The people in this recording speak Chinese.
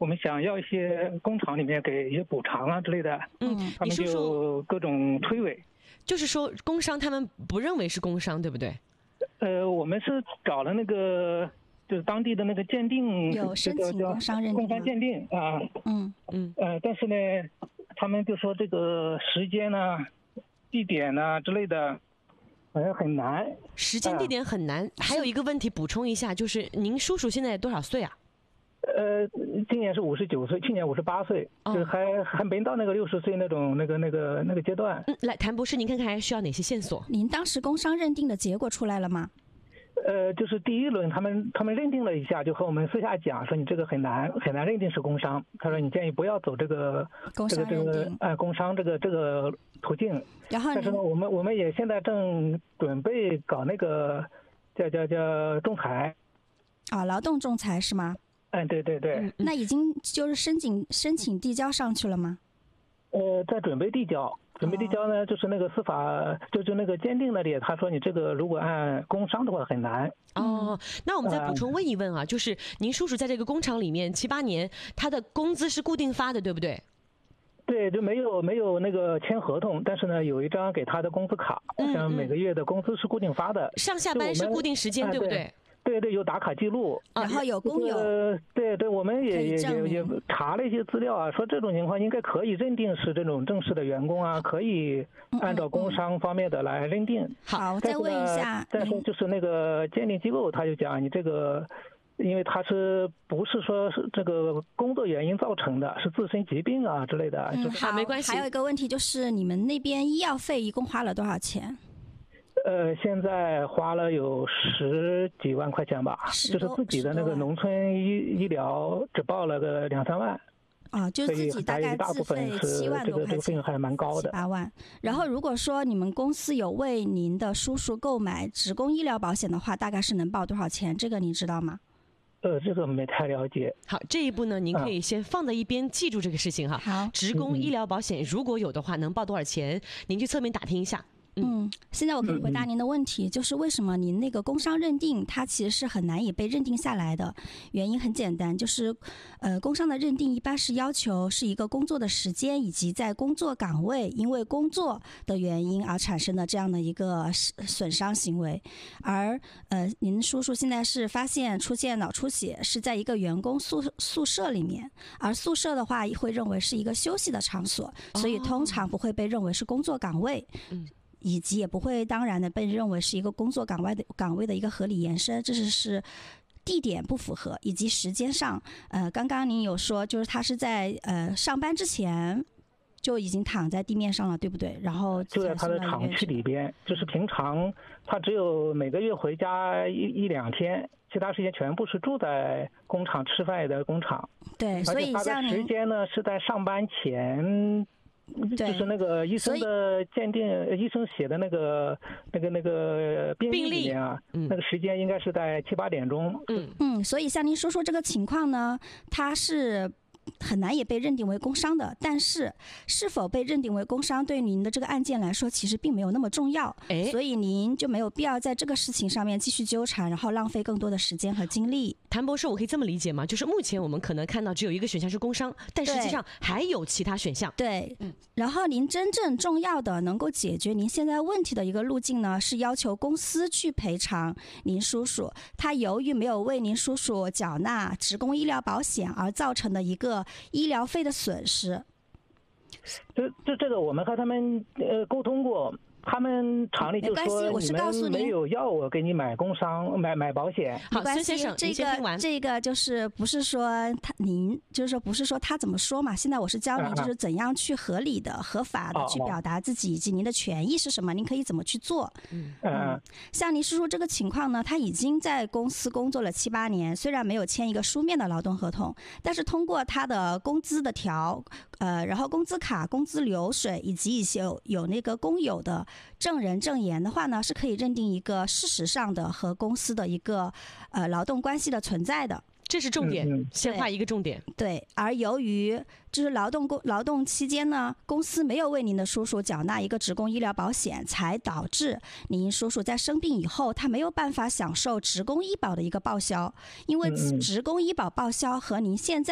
我们想要一些工厂里面给一些补偿啊之类的，他们就各种推诿。 就是说工商他们不认为是工伤，对不对？ 我们是找了那个就是当地的那个鉴定， 有申请工商认定， 工商鉴定啊，但是呢，他们就说这个时间呢、地点呢之类的，好像很难。 时间地点很难。还有一个问题补充一下，就是您叔叔现在多少岁啊？ 今年是59岁，去年58岁，就还没到那个60岁那种那个阶段。 来，谭博士，您看看还需要哪些线索？ 您当时工伤认定的结果出来了吗？ 就是第一轮他们认定了一下，就和我们私下讲说你这个很难认定是工伤。他说你建议不要走这个工伤这个途径。然后但是呢，我们也现在正准备搞那个叫仲裁。 劳动仲裁是吗？ 对对对。 那已经就是申请递交上去了吗？ 在准备递交。准备递交呢，就是那个司法，就那个鉴定那里，他说你这个如果按工伤的话很难。 那我们再补充问一问啊，就是您叔叔在这个工厂里面7、8年，他的工资是固定发的，对不对？ 对，就没有那个签合同，但是呢，有一张给他的工资卡，像每个月的工资是固定发的， 上下班是固定时间，对不对？ 对对，有打卡记录， 然后有工友。 对对，我们也查了一些资料啊，说这种情况应该可以认定是这种正式的员工啊，可以按照工伤方面的来认定。 好，再问一下。 但是就是那个鉴定机构他就讲，你这个因为他不是说是这个工作原因造成的，是自身疾病啊之类的。 好，没关系。 还有一个问题就是你们那边医药费一共花了多少钱？ 现在花了有10几万块钱吧，就是自己的那个农村医疗只报了个2、3万。 就是自己大概自费7万多块钱， 这个费用还蛮高的 ，7、8万。然后如果说你们公司有为您的叔叔购买职工医疗保险的话，大概是能报多少钱？这个你知道吗？ 这个没太了解。 好，这一步呢，您可以先放在一边，记住这个事情哈。 好， 职工医疗保险如果有的话，能报多少钱？您去侧面打听一下。 现在我可以回答您的问题，就是为什么您那个工伤认定它其实是很难以被认定下来的原因很简单，就是工伤的认定一般是要求是一个工作的时间以及在工作岗位因为工作的原因而产生的这样的一个损伤行为，而您叔叔现在是发现出现脑出血是在一个员工宿舍里面，而宿舍的话会认为是一个休息的场所，所以通常不会被认为是工作岗位。以及也不会当然的被认为是一个工作岗位的一个合理延伸，这是地点不符合，以及时间上，刚刚您有说就是他是在上班之前就已经躺在地面上了，对不对？然后就在他的厂区里边，就是平常他只有每个月回家1、2天，其他时间全部是住在工厂吃饭的工厂。 对，所以像他的时间呢是在上班前。就是那个医生的鉴定，医生写的那个病历里面啊，那个时间应该是在7、8点钟。 所以像您说这个情况呢，它是很难也被认定为工伤的，但是是否被认定为工伤对您的这个案件来说其实并没有那么重要，所以您就没有必要在这个事情上面继续纠缠，然后浪费更多的时间和精力。 谭博士，我可以这么理解吗？就是目前我们可能看到只有一个选项是工伤，但实际上还有其他选项。 对，然后您真正重要的能够解决您现在问题的一个路径呢，是要求公司去赔偿您叔叔他由于没有为您叔叔缴纳职工医疗保险而造成的一个医疗费的损失。 这个我们和他们沟通过，他们厂里就说你们没有要我给你买工伤买保险。 好，孙先生， 这个就是不是说您就是说不是说他怎么说嘛？现在我是教您就是怎样去合理的、合法的去表达自己以及您的权益是什么，您可以怎么去做。像您叔叔这个情况呢，他已经在公司工作了7、8年，虽然没有签一个书面的劳动合同，但是通过他的工资的然后工资卡、工资流水以及一些有那个工友的证人证言的话呢，是可以认定一个事实上的和公司的一个劳动关系的存在的。 这是重点，先画一个重点。 对，而由于就是劳动期间呢，公司没有为您的叔叔缴纳一个职工医疗保险，才导致您叔叔在生病以后，他没有办法享受职工医保的一个报销，因为职工医保报销和您现在